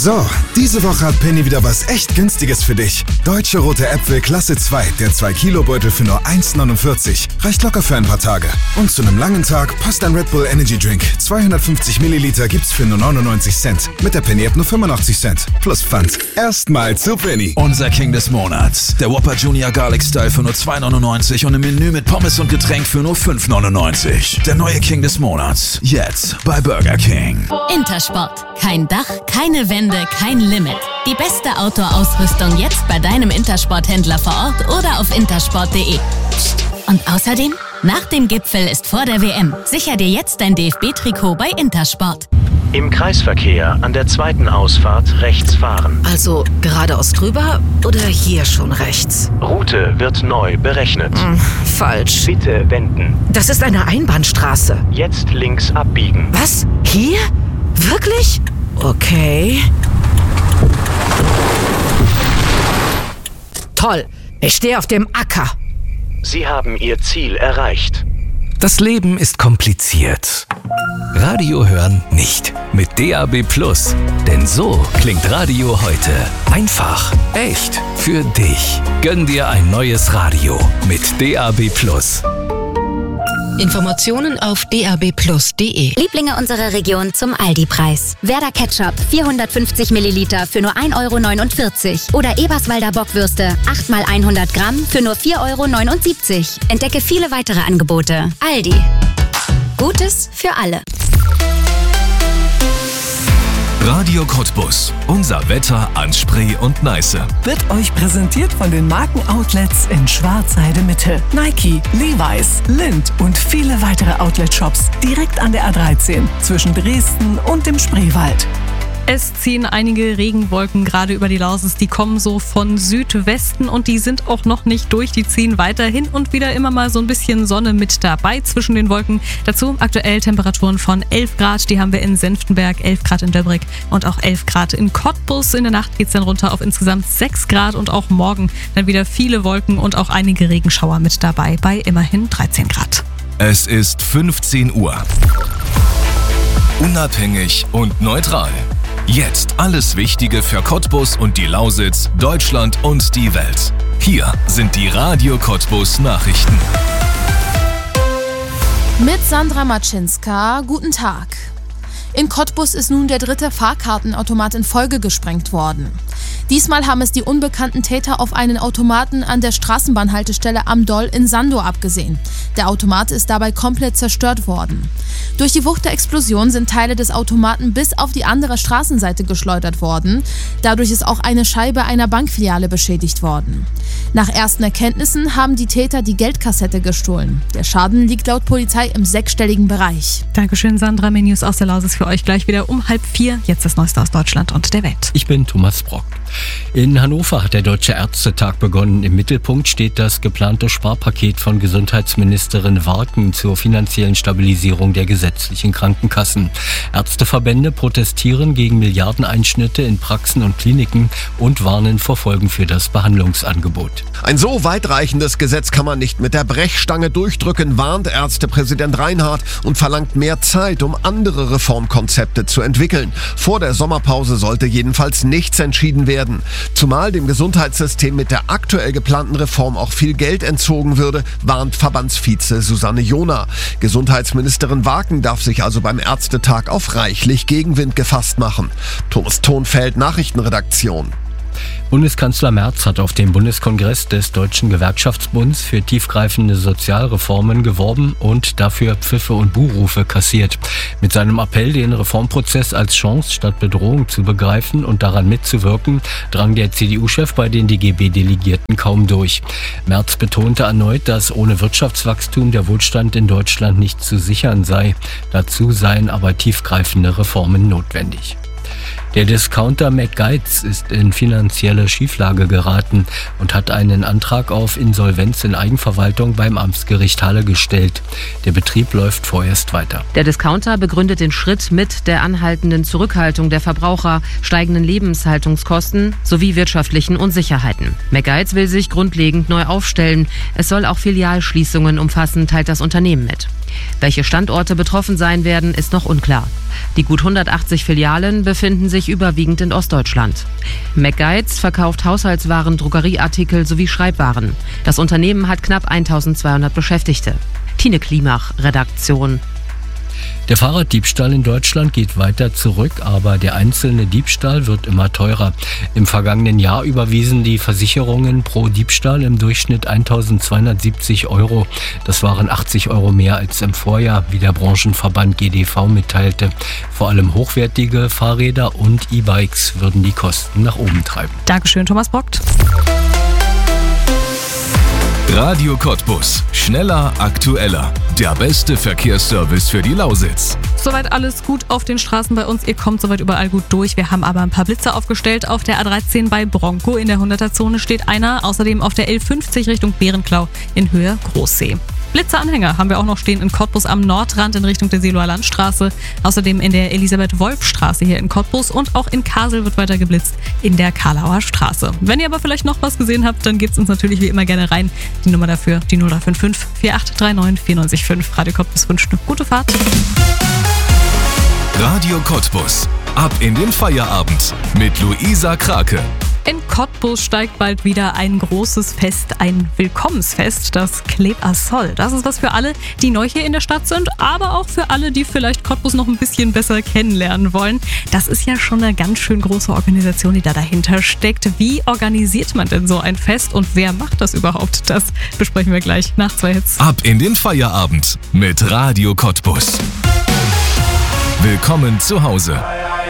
So, diese Woche hat Penny wieder was echt Günstiges für dich. Deutsche rote Äpfel Klasse 2, der 2-Kilo-Beutel für nur 1,49. Reicht locker für ein paar Tage. Und zu einem langen Tag passt ein Red Bull Energy Drink. 250 Milliliter gibt's für nur 99 Cent. Mit der Penny-App nur 85 Cent. Plus Pfand. Erstmal zu Penny. Unser King des Monats. Der Whopper Junior Garlic Style für nur 2,99 und ein Menü mit Pommes und Getränk für nur 5,99. Der neue King des Monats. Jetzt bei Burger King. Intersport. Kein Dach, keine Wände, kein Limit. Die beste Outdoor-Ausrüstung jetzt bei deinem Intersport-Händler vor Ort oder auf intersport.de. Psst. Und außerdem, nach dem Gipfel ist vor der WM. Sicher dir jetzt dein DFB-Trikot bei Intersport. Im Kreisverkehr an der zweiten Ausfahrt rechts fahren. Also geradeaus drüber oder hier schon rechts? Route wird neu berechnet. Falsch. Bitte wenden. Das ist eine Einbahnstraße. Jetzt links abbiegen. Was? Hier? Wirklich? Okay. Toll. Ich stehe auf dem Acker. Sie haben Ihr Ziel erreicht. Das Leben ist kompliziert. Radio hören nicht. Mit DAB+. Denn so klingt Radio heute. Einfach, echt, für dich. Gönn dir ein neues Radio mit DAB+. Informationen auf dabplus.de. Lieblinge unserer Region zum Aldi-Preis. Werder Ketchup 450 Milliliter für nur 1,49 € oder Eberswalder Bockwürste 8 x 100 Gramm für nur 4,79 €. Entdecke viele weitere Angebote. Aldi. Gutes für alle. Radio Cottbus. Unser Wetter an Spree und Neiße. Wird euch präsentiert von den Markenoutlets in Schwarzheide Mitte. Nike, Levi's, Lindt und viele weitere Outlet-Shops direkt an der A13 zwischen Dresden und dem Spreewald. Es ziehen einige Regenwolken gerade über die Lausitz. Die kommen so von Südwesten und die sind auch noch nicht durch. Die ziehen weiter hin und wieder immer mal so ein bisschen Sonne mit dabei zwischen den Wolken. Dazu aktuell Temperaturen von 11 Grad. Die haben wir in Senftenberg, 11 Grad in Döbrig und auch 11 Grad in Cottbus. In der Nacht geht es dann runter auf insgesamt 6 Grad und auch morgen dann wieder viele Wolken und auch einige Regenschauer mit dabei bei immerhin 13 Grad. Es ist 15 Uhr. Unabhängig und neutral. Jetzt alles Wichtige für Cottbus und die Lausitz, Deutschland und die Welt. Hier sind die Radio Cottbus Nachrichten. Mit Sandra Matschinska, guten Tag. In Cottbus ist nun der 3. Fahrkartenautomat in Folge gesprengt worden. Diesmal haben es die unbekannten Täter auf einen Automaten an der Straßenbahnhaltestelle am Doll in Sandow abgesehen. Der Automat ist dabei komplett zerstört worden. Durch die Wucht der Explosion sind Teile des Automaten bis auf die andere Straßenseite geschleudert worden. Dadurch ist auch eine Scheibe einer Bankfiliale beschädigt worden. Nach ersten Erkenntnissen haben die Täter die Geldkassette gestohlen. Der Schaden liegt laut Polizei im 6-stelligen Bereich. Dankeschön, Sandra. Mehr News aus der Lausitz für euch gleich wieder um 3:30. Jetzt das Neueste aus Deutschland und der Welt. Ich bin Thomas Brock. In Hannover hat der Deutsche Ärztetag begonnen. Im Mittelpunkt steht das geplante Sparpaket von Gesundheitsministerin Warken zur finanziellen Stabilisierung der gesetzlichen Krankenkassen. Ärzteverbände protestieren gegen Milliardeneinschnitte in Praxen und Kliniken und warnen vor Folgen für das Behandlungsangebot. Ein so weitreichendes Gesetz kann man nicht mit der Brechstange durchdrücken, warnt Ärztepräsident Reinhardt und verlangt mehr Zeit, um andere Reformkonzepte zu entwickeln. Vor der Sommerpause sollte jedenfalls nichts entschieden werden. Zumal dem Gesundheitssystem mit der aktuell geplanten Reform auch viel Geld entzogen würde, warnt Verbandsvize Susanne Johner. Gesundheitsministerin Warken darf sich also beim Ärztetag auf reichlich Gegenwind gefasst machen. Thomas Thonfeld, Nachrichtenredaktion. Bundeskanzler Merz hat auf dem Bundeskongress des Deutschen Gewerkschaftsbunds für tiefgreifende Sozialreformen geworben und dafür Pfiffe und Buhrufe kassiert. Mit seinem Appell, den Reformprozess als Chance statt Bedrohung zu begreifen und daran mitzuwirken, drang der CDU-Chef bei den DGB-Delegierten kaum durch. Merz betonte erneut, dass ohne Wirtschaftswachstum der Wohlstand in Deutschland nicht zu sichern sei. Dazu seien aber tiefgreifende Reformen notwendig. Der Discounter McGuides ist in finanzielle Schieflage geraten und hat einen Antrag auf Insolvenz in Eigenverwaltung beim Amtsgericht Halle gestellt. Der Betrieb läuft vorerst weiter. Der Discounter begründet den Schritt mit der anhaltenden Zurückhaltung der Verbraucher, steigenden Lebenshaltungskosten sowie wirtschaftlichen Unsicherheiten. McGuides will sich grundlegend neu aufstellen. Es soll auch Filialschließungen umfassen, teilt das Unternehmen mit. Welche Standorte betroffen sein werden, ist noch unklar. Die gut 180 Filialen befinden sich sich überwiegend in Ostdeutschland. McGuides verkauft Haushaltswaren, Drogerieartikel sowie Schreibwaren. Das Unternehmen hat knapp 1200 Beschäftigte. Tine Klimach, Redaktion. Der Fahrraddiebstahl in Deutschland geht weiter zurück, aber der einzelne Diebstahl wird immer teurer. Im vergangenen Jahr überwiesen die Versicherungen pro Diebstahl im Durchschnitt 1.270 €. Das waren 80 € mehr als im Vorjahr, wie der Branchenverband GDV mitteilte. Vor allem hochwertige Fahrräder und E-Bikes würden die Kosten nach oben treiben. Dankeschön, Thomas Brockt. Radio Cottbus. Schneller, aktueller. Der beste Verkehrsservice für die Lausitz. Soweit alles gut auf den Straßen bei uns. Ihr kommt soweit überall gut durch. Wir haben aber ein paar Blitze aufgestellt. Auf der A13 bei Bronco in der 100er-Zone steht einer. Außerdem auf der L50 Richtung Bärenklau in Höhe Großsee. Blitzeanhänger haben wir auch noch stehen in Cottbus am Nordrand in Richtung der Seeloer Landstraße. Außerdem in der Elisabeth-Wolf-Straße hier in Cottbus und auch in Kassel wird weiter geblitzt in der Karlauer Straße. Wenn ihr aber vielleicht noch was gesehen habt, dann gebt's uns natürlich wie immer gerne rein. Die Nummer dafür, die 0355 4839 495. Radio Cottbus wünscht eine gute Fahrt. Radio Cottbus. Ab in den Feierabend mit Luisa Krake. In Cottbus steigt bald wieder ein großes Fest, ein Willkommensfest, das Klebassol. Das ist was für alle, die neu hier in der Stadt sind, aber auch für alle, die vielleicht Cottbus noch ein bisschen besser kennenlernen wollen. Das ist ja schon eine ganz schön große Organisation, die da dahinter steckt. Wie organisiert man denn so ein Fest und wer macht das überhaupt? Das besprechen wir gleich nach 2 Hits. Ab in den Feierabend mit Radio Cottbus. Willkommen zu Hause.